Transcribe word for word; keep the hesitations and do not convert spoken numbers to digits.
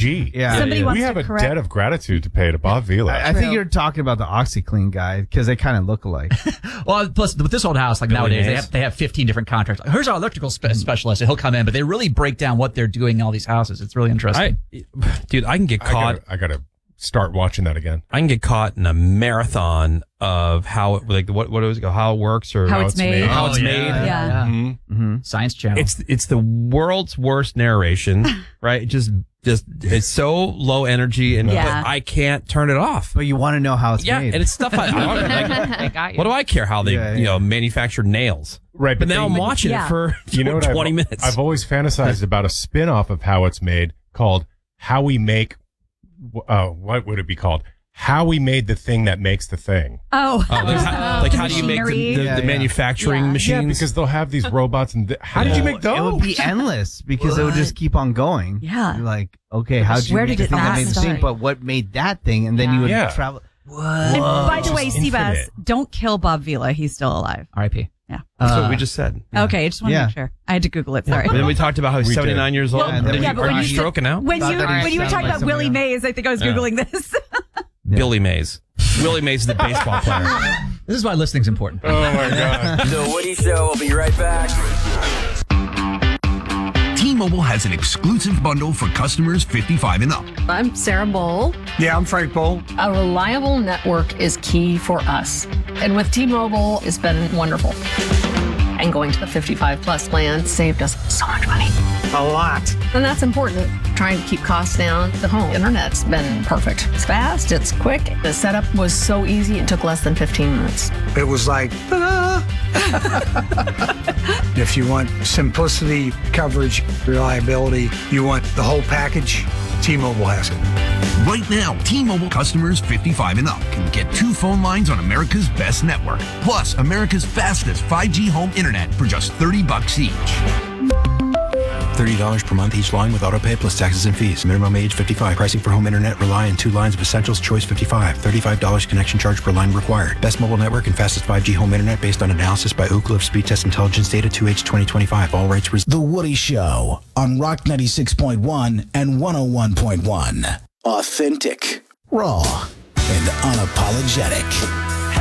G. Yeah. Somebody we wants have to a correct- debt of gratitude to pay to Bob Vila. I, I think you're talking about the OxyClean guy because they kind of look alike. Well, plus with this old house, like Billy nowadays, they Mays. have they have fifteen different contracts. Here's our electrical spe- specialist, and he'll come in, but they really break down what they're doing in all these houses. It's really interesting. I, dude, I can get I caught. gotta, I gotta start watching that again. I can get caught in a marathon of how, it, like, what what was it, how it works or How it's made. how it's Oh, made. yeah, Yeah. yeah. Mm-hmm. Science Channel. It's it's the world's worst narration, right? It just just it's so low energy, and Yeah. but I can't turn it off. But you want to know how it's Yeah, made. and it's stuff I, I don't, like. They got you. What do I care how they Yeah, you yeah. know manufacture nails? Right, But but now they- I'm watching Yeah. it for You know what? twenty I've, minutes. I've always fantasized about a spin-off of How It's Made called How We Make. Uh, what would it be called? How We Made the Thing That Makes the Thing. Oh, Oh, like how, like The how do you make the, machinery. the, Yeah, the yeah. manufacturing Yeah. machines? Yeah, because they'll have these robots, and th- how did you make those? It would be endless because it would just keep on going. Yeah. You're like, okay, how did you Where make did the it thing that last made the start? thing? But what made that thing? And then you would Yeah. travel. And by the way, Just Seabass, infinite. don't kill Bob Vila. He's still alive. R I P Yeah. That's Uh, what we just said. Okay, I just want to Yeah. make sure. I had to Google it. Sorry. And then we talked about how he's We did. seventy-nine years old. Well, and then yeah, he- but when are you you said- stroking out? When Thought you that he when you were sounded talking like about Willie somebody Mays, I think I was Yeah. googling this. Billy Mays. Willie Mays is the baseball player. This is why listening's important. Oh my god! The Woody Show will be right back. T-Mobile has an exclusive bundle for customers fifty-five and up. I'm Sarah Bowl. Yeah, I'm Frank Bowl. A reliable network is key for us. And with T-Mobile, it's been wonderful. And going to the fifty-five plus plan saved us so much money. A lot. And that's important. Trying to keep costs down. The home internet's been perfect. It's fast, it's quick. The setup was so easy, it took less than fifteen minutes. It was like, ta-da! If you want simplicity, coverage, reliability, you want the whole package, T-Mobile has it. Right now, T-Mobile customers fifty-five and up can get two phone lines on America's best network, plus America's fastest five G home internet for just thirty bucks each. thirty dollars per month each line with autopay plus taxes and fees. Minimum age fifty-five. Pricing for home internet rely on two lines of Essentials Choice fifty-five. thirty-five dollars connection charge per line required. Best mobile network and fastest five G home internet based on analysis by Ookla of Speed Test Intelligence data two H twenty twenty-five. All rights reserved. The Woody Show on Rock ninety-six point one and one oh one point one. Authentic, raw, and unapologetic.